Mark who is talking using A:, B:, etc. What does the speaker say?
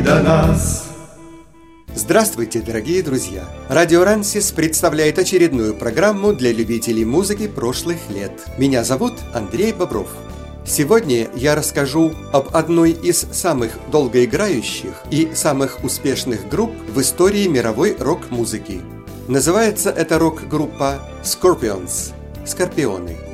A: до нас.
B: Здравствуйте, дорогие друзья! Радио Рансис представляет очередную программу для любителей музыки прошлых лет. Меня зовут Андрей Бобров. Сегодня я расскажу об одной из самых долгоиграющих и самых успешных групп в истории мировой рок-музыки. Называется эта рок-группа Scorpions – «Скорпионы».